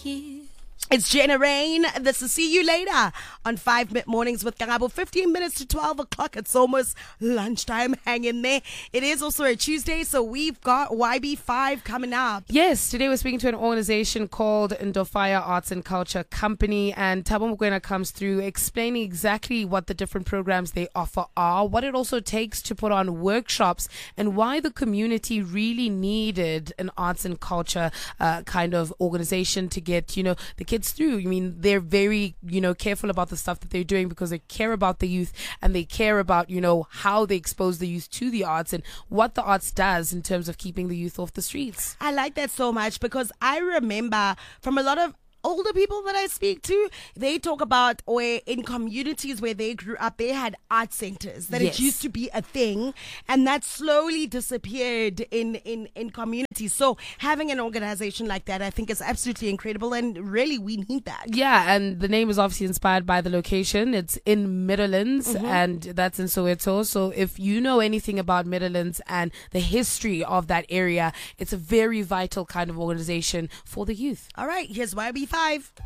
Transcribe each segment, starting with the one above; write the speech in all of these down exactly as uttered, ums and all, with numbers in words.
here. It's Jenna Rain. This is See You Later on five Mid Mornings with Karabo. fifteen minutes to twelve o'clock. It's almost lunchtime. Hang in there. It is also a Tuesday, so we've got Y B five coming up. Yes, today we're speaking to an organization called Ndofaya Arts and Culture Company, and Thabo Mokoena comes through explaining exactly what the different programs they offer are, what it also takes to put on workshops, and why the community really needed an arts and culture uh, kind of organization to get, you know, the kids through. I mean, they're very, you know, careful about the stuff that they're doing because they care about the youth and they care about, you know, how they expose the youth to the arts and what the arts does in terms of keeping the youth off the streets. I like that so much because I remember from a lot of older people that I speak to, they talk about where in communities where they grew up, they had art centers, that Yes. it used to be a thing, and that slowly disappeared in, in, in communities. So having an organization like that, I think is absolutely incredible, and really we need that. Yeah, and the name is obviously inspired by the location. It's in Midlands, Mm-hmm. and that's in Soweto. So if you know anything about Midlands and the history of that area, it's a very vital kind of organization for the youth. All right, here's Y B five.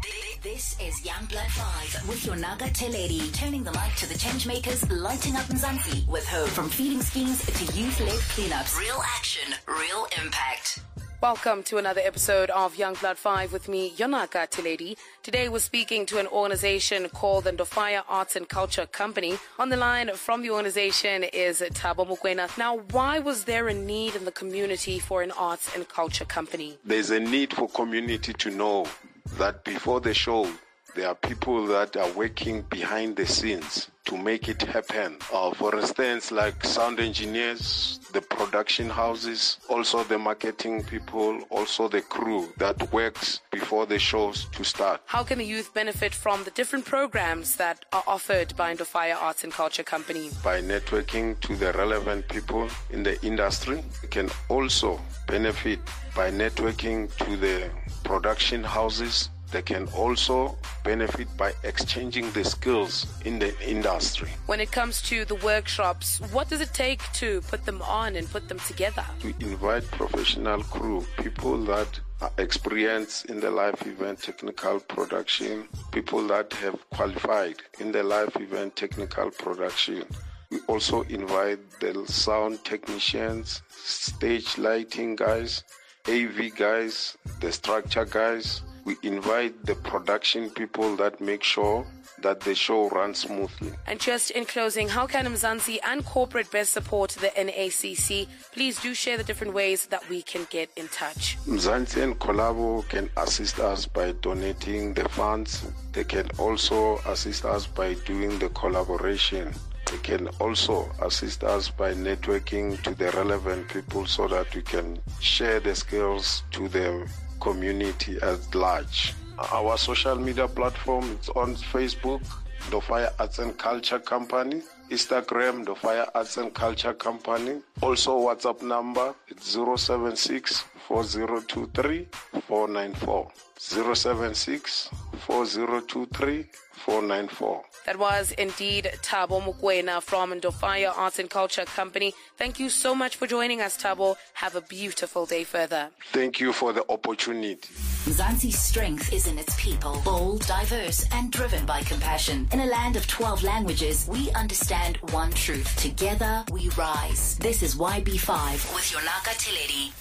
This is Young Blood five with your Naga Teledi, turning the mic to the change makers, lighting up Mzansi with hope from feeding schemes to youth-led cleanups. Real action, real impact. Welcome to another episode of Young Blood five with me, Yonaka Teledi. Today we're speaking to an organization called the Ndofaya Arts and Culture Company. On the line from the organization is Thabo Mokoena. Now, why was there a need in the community for an arts and culture company? There's a need for community to know that before the show, there are people that are working behind the scenes to make it happen. Uh, for instance, like sound engineers, the production houses, also the marketing people, also the crew that works before the shows to start. How can the youth benefit from the different programs that are offered by Ndofaya Arts and Culture Company? By networking to the relevant people in the industry, you can also benefit by networking to the production houses. They can also benefit by exchanging the skills in the industry. When it comes to the workshops, what does it take to put them on and put them together? We invite professional crew, people that are experienced in the live event technical production, people that have qualified in the live event technical production. We also invite the sound technicians, stage lighting guys, A V guys, the structure guys. We invite the production people that make sure that the show runs smoothly. And just in closing, how can Mzansi and corporate best support the N A C C? Please do share the different ways that we can get in touch. Mzansi and Collabo can assist us by donating the funds. They can also assist us by doing the collaboration. They can also assist us by networking to the relevant people so that we can share the skills to the community at large. Our social media platform is on Facebook, Ndofaya Arts and Culture Company, Instagram, Ndofaya Arts and Culture Company. Also WhatsApp number, it's zero seven six, four zero two three, four nine four. zero seven six, four zero two three, four nine four. That was indeed Thabo Mokoena from Ndofaya Arts and Culture Company. Thank you so much for joining us, Thabo. Have a beautiful day further. Thank you for the opportunity. Mzansi's strength is in its people, bold, diverse, and driven by compassion. In a land of twelve languages, we understand one truth. Together, we rise. This is Y B five with Yonaka Teledi.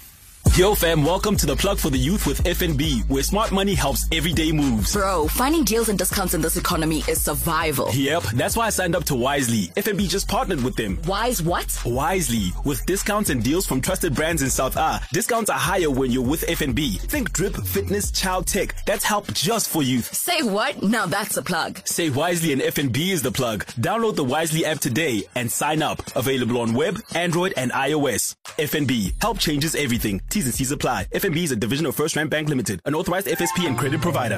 Yo fam, welcome to the Plug for the Youth with F N B, where smart money helps everyday moves. Bro, finding deals and discounts in this economy is survival. Yep, that's why I signed up to Wisely. F N B just partnered with them. Wise what? Wisely, with discounts and deals from trusted brands in South A. Discounts are higher when you're with F N B. Think drip, fitness, child tech. That's help just for youth. Say what? Now that's a plug. Say Wisely and F N B is the plug. Download the Wisely app today and sign up. Available on web, Android, and iOS. F N B, help changes everything. T's and C's apply. F N B is a division of First Rand Bank Limited, an authorized F S P and credit provider.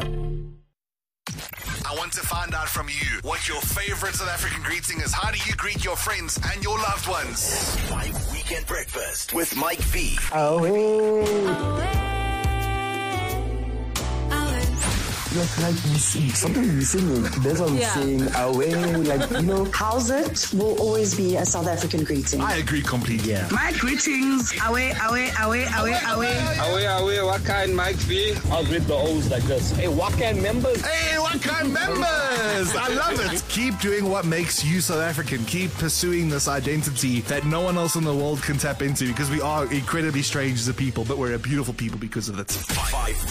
I want to find out from you what your favorite South African greeting is. How do you greet your friends and your loved ones? Five Weekend Breakfast with Mike V. Oh, hey. Like, like we sing, sometimes we sing it. That's what I'm Yeah. saying. Away, like, you know. How's it will always be a South African greeting. I agree completely. Yeah. My greetings. Away, away, away, away, away. Away, away, what kind, Mike V? I'll greet the O's like this. Hey, what kind members? Hey, what kind members? I love it. Keep doing what makes you South African. Keep pursuing this identity that no one else in the world can tap into, because we are incredibly strange as a people, but we're a beautiful people because of it. five